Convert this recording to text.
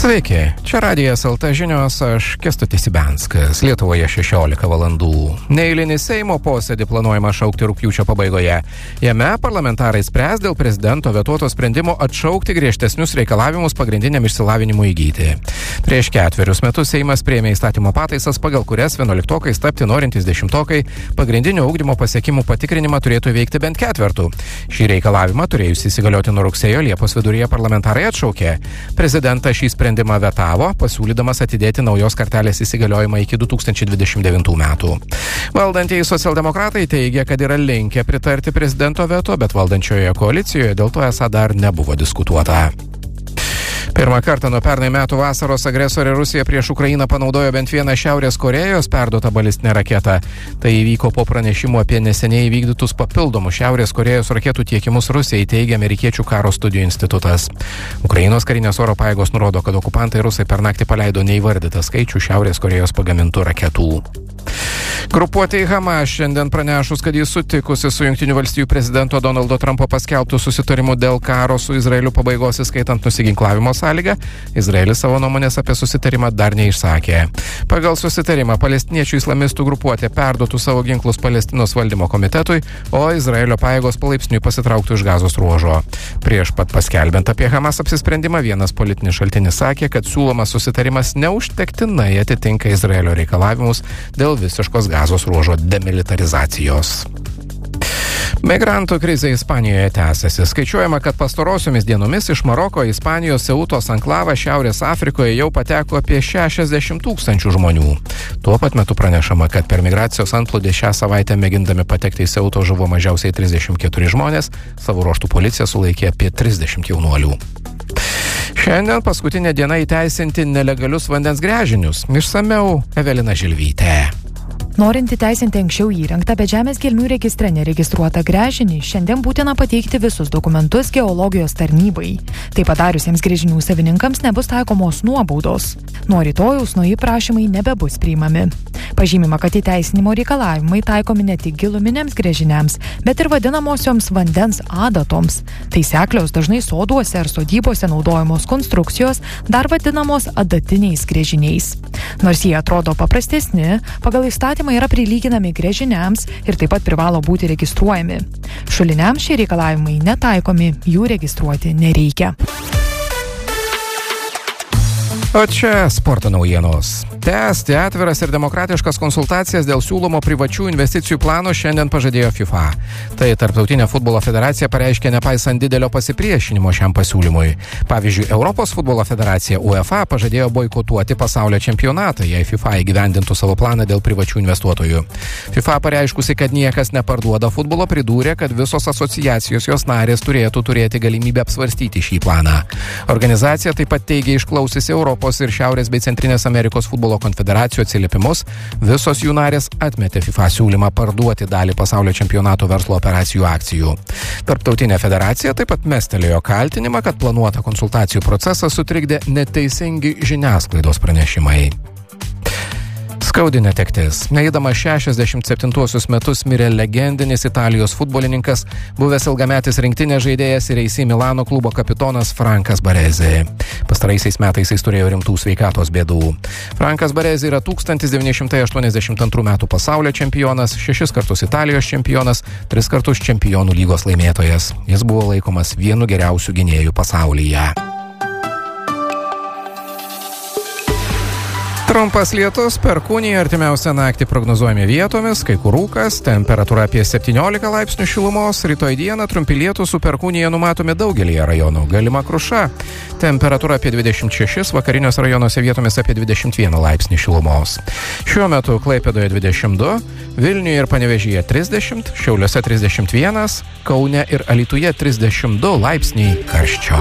Sveiki, čia Radijas LT žinios, aš Kęstutis Ibenskas, Lietuvoje 16 valandų. Neeilinį Seimo posėdį planuojama šaukti rugpjūčio pabaigoje. Jame parlamentarai spręs dėl prezidento vetuoto sprendimo atšaukti griežtesnius reikalavimus pagrindiniam išsilavinimui įgyti. Prieš 4 metus Seimas priėmė įstatymo pataisas, pagal kurias 11-okais tapti norintys 10-okai pagrindinio ugdymo pasiekimų patikrinimą turėtų veikti bent ketvertų. Šį reikalavimą turėjus įsigalioti nuo rugsėjo Liepos viduryje parlamentarai atšaukė. Prezidentas šį sprendimą vetavo, pasiūlydamas atidėti naujos kartelės įsigaliojimą iki 2029 metų. Valdantieji socialdemokratai teigia, kad yra linkę pritarti prezidento veto, bet valdančioje koalicijoje dėl to esą dar nebuvo diskutuota. Pirmą kartą nuo pernai metų vasaros agresorė Rusija prieš Ukrainą panaudojo bent vieną Šiaurės Korėjos perduotą balistinę raketą. Tai įvyko po pranešimų apie neseniai įvykdytus papildomus Šiaurės Korėjos raketų tiekimus Rusijai, teigia Amerikiečių karo studijų institutas. Ukrainos karinės oro pajėgos nurodo, kad okupantai rusai per naktį paleido neįvardytą skaičių Šiaurės Korėjos pagamintų raketų. Grupuotei Hamas šiandien pranešus, kad jis sutikusi su Jungtinių valstijų prezidento Donaldo Trumpo paskelbtų susitarimu dėl karo su Izraeliu pabaigos, įskaitant nusiginklavimo sąlygą, Izraelis savo nuomonės apie susitarimą dar neišsakė. Pagal susitarimą palestiniečių islamistų grupuotė perduotų savo ginklus Palestinos valdymo komitetui, o Izraelio pajėgos palaipsniui pasitrauktų iš Gazos ruožo. Prieš pat paskelbiant apie Hamas apsisprendimą, vienas politinis šaltinis sakė, kad siūlomas susitarimas neužtektinai atitinka Izraelio reikalavimus dėl visiškos Gazos ruožo demilitarizacijos. Migrantų krizė Ispanijoje tęsiasi. Skaičiuojama, kad pastarosiomis dienomis iš Maroko, Ispanijos, Ceutos anklavą Šiaurės Afrikoje jau pateko apie 60 000 žmonių. Tuo pat metu pranešama, kad per migracijos antplūdį šią savaitę mėgindami patekti į Ceutą žuvo mažiausiai 34 žmonės, savo ruožtų policija sulaikė apie 30 jaunuolių. Šiandien paskutinė diena įteisinti nelegalius vandens gręžinius. Išsamiau Evelina Žilvytė. Norint įteisinti anksčiau įrengtą, bet žemės gelmių registre neregistruotą gręžinį, šiandien būtina pateikti visus dokumentus geologijos tarnybai. Tai padariusiems gręžinių savininkams nebus taikomos nuobaudos. Nuo rytojaus nauji prašymai nebebus priimami. Pažymima, kad įteisinimo reikalavimai taikomi ne tik giluminiams gręžiniams, bet ir vadinamosioms vandens adatoms. Tai seklios dažnai soduose ar sodybose naudojamos konstrukcijos, dar vadinamos adatiniais gręžiniais. Nors jie atrodo paprastesni, pagal įstatymą yra prilyginami gręžiniams ir taip pat privalo būti registruojami. Šuliniams šie reikalavimai netaikomi, jų registruoti nereikia. O čia sporto naujienos. Tęsti atviras ir demokratiškas konsultacijas dėl siūlomo privačių investicijų plano šiandien pažadėjo FIFA. Tai Tarptautinė futbolo federacija pareiškė nepaisant didelio pasipriešinimo šiam pasiūlymui. Pavyzdžiui, Europos futbolo federacija UEFA pažadėjo boikotuoti pasaulio čempionatą, jei FIFA įgyvendintų savo planą dėl privačių investuotojų. FIFA pareiškusi, kad niekas neparduoda futbolo, pridūrė, kad visos asociacijos jos narės turėtų turėti galimybę apsvarstyti šį planą. Organizacija taip pat teigia išklausiusi Europos ir Šiaurės bei Centrinės Amerikos futbolo konfederacijų atsiliepimus, visos jų narės atmetė FIFA siūlymą parduoti dalį pasaulio čempionato verslo operacijų akcijų. Tarptautinė federacija taip pat mestelėjo kaltinimą, kad planuotą konsultacijų procesą sutrikdė neteisingi žiniasklaidos pranešimai. Skaudi netektis. Neįdamas 67 metus mirė legendinis Italijos futbolininkas, buvęs ilgametis rinktinės žaidėjas ir AC Milano klubo kapitonas Frankas Baresi. Pastaraisiais metais jis turėjo rimtų sveikatos bėdų. Frankas Baresi yra 1982 metų pasaulio čempionas, 6 kartus Italijos čempionas, 3 kartus čempionų lygos laimėtojas. Jis buvo laikomas vienu geriausių gynėjų pasaulyje. Trumpas lietus, perkūnija artimiausią naktį prognozuojami vietomis, kai kur rūkas, temperatūra apie 17 laipsnių šilumos, rytoj dieną trumpi lietūs su perkūnija numatomi daugelyje rajonų, galima kruša, temperatūra apie 26, vakariniuose rajonuose vietomis apie 21 laipsnį šilumos. Šiuo metu Klaipėdoje 22, Vilniuje ir Panevėžyje 30, Šiauliuose 31, Kaune ir Alytuje 32 laipsniai karščio.